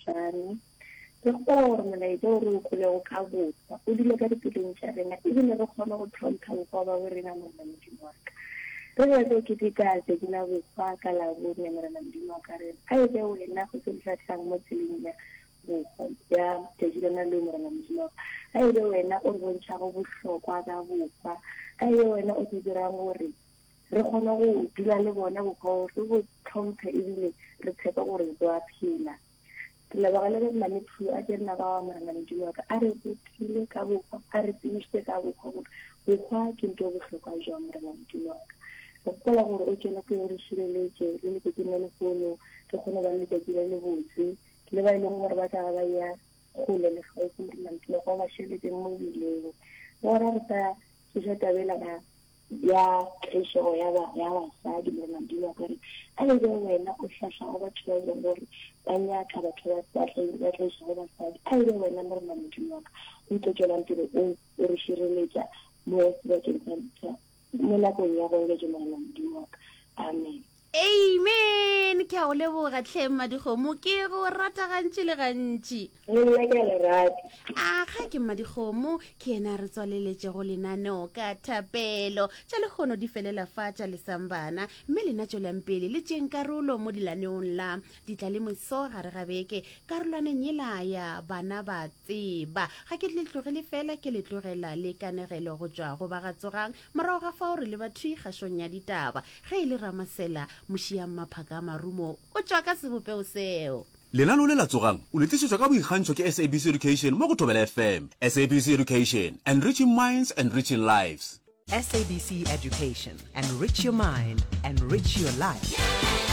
tlhano ke gore molaetsa o re o kgole ka botsa o dile ka dipelong tša rena ebile re kgona go tlhompha bokwa ba bo rena morena modimo wa ka re go ke dikatse ke na bokwa ka la bone morena modimo wa ka rena a ebe wena go se ditlhatlhang mo tseleng ya bokwa ya tejilana le morena modimo wa ka a ebe wena o re bontšha go bohlokwa ka bokwa a ebe wena o se dirang gore re kgona go dula le bona bokwa re go tlhomphe ebile re tshepa gore re a phela lebaka le mmanethu a ke nna ba wa morena modimo wa ka a re botile ka bokwa a re tsebišitse ka bokwa gore bokwa ke nto bohlokwa jwa morena modimo wa ka go kola gore o kena ke re šireletse le ke nne le fono ke kgone ba le tsatsi le botse le ba ile gore ba tla ba ya gole le gaufi morena modimo go ba šheletse mo bileng gore re sa se tabela ba ya kgešego ya basadi morena modimo wa ka re a le wena o hlahla go batho ba ileng gore ba nyaka batho ba tlaišago basadi a ile wena morena modimo wa ka o tlotšwelang pele o re šireletša mo sebakeng sa mo nakong ya go eletša morena modimo wa ka amen amen ke a go leboga tlheng Madikgomo ke go rata gantši le gantši nna ke a le rata ga ke Madikgomo ke ena re tswaleletše go lenaneo ka thapelo tša lekgono di felela fa tša lesambana mme lena tšwelang pele le tšeng karolo mo dilaneong la di tla le moso gare ga beke karolwaneng yela ya bana ba tseba ga ke le tlogele fela ke le tlogela le kanegelo go tšwa go ba gatsogang morago ga fao re le batho kgašong ya ditaba ge e le Ramasela mošiang maphaka marumo o tšwa ka sebopeo seo lenaneo le la tsogang o le tlišetšwa ka boikgantšho ke SABC Education mo go Thobela FM. SABC Education, enriching minds, enriching lives. SABC Education, enrich your mind, enrich your life.